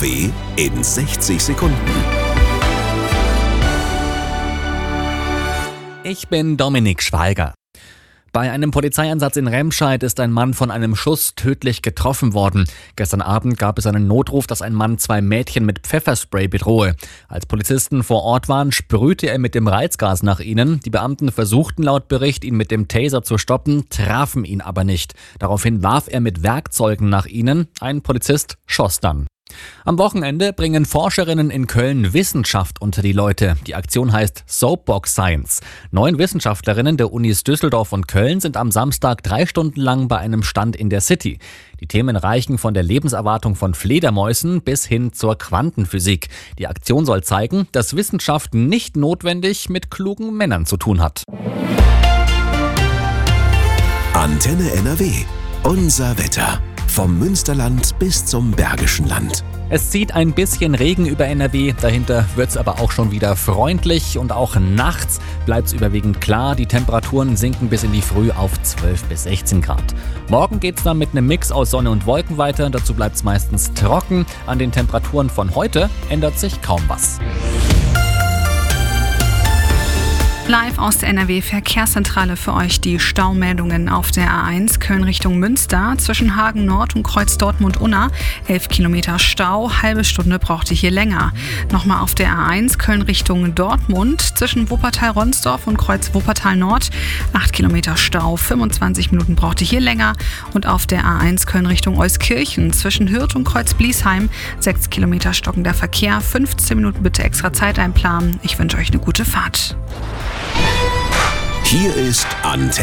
NRW in 60 Sekunden. Ich bin Dominik Schwalger. Bei einem Polizeieinsatz in Remscheid ist ein Mann von einem Schuss tödlich getroffen worden. Gestern Abend gab es einen Notruf, dass ein Mann 2 Mädchen mit Pfefferspray bedrohe. Als Polizisten vor Ort waren, sprühte er mit dem Reizgas nach ihnen. Die Beamten versuchten laut Bericht, ihn mit dem Taser zu stoppen, trafen ihn aber nicht. Daraufhin warf er mit Werkzeugen nach ihnen. Ein Polizist schoss dann. Am Wochenende bringen Forscherinnen in Köln Wissenschaft unter die Leute. Die Aktion heißt Soapbox Science. 9 Wissenschaftlerinnen der Unis Düsseldorf und Köln sind am Samstag 3 Stunden lang bei einem Stand in der City. Die Themen reichen von der Lebenserwartung von Fledermäusen bis hin zur Quantenphysik. Die Aktion soll zeigen, dass Wissenschaft nicht notwendig mit klugen Männern zu tun hat. Antenne NRW. Unser Wetter. Vom Münsterland bis zum Bergischen Land. Es zieht ein bisschen Regen über NRW, dahinter wird es aber auch schon wieder freundlich und auch nachts bleibt es überwiegend klar. Die Temperaturen sinken bis in die Früh auf 12 bis 16 Grad. Morgen geht es dann mit einem Mix aus Sonne und Wolken weiter, dazu bleibt es meistens trocken. An den Temperaturen von heute ändert sich kaum was. Live aus der NRW-Verkehrszentrale für euch die Staumeldungen auf der A1 Köln Richtung Münster zwischen Hagen Nord und Kreuz Dortmund-Unna. 11 Kilometer Stau, halbe Stunde braucht ihr hier länger. Nochmal auf der A1 Köln Richtung Dortmund zwischen Wuppertal-Ronsdorf und Kreuz Wuppertal Nord. 8 Kilometer Stau, 25 Minuten braucht ihr hier länger. Und auf der A1 Köln Richtung Euskirchen zwischen Hürth und Kreuz Bliesheim. 6 Kilometer stockender Verkehr, 15 Minuten bitte extra Zeit einplanen. Ich wünsche euch eine gute Fahrt. Hier ist Antenne.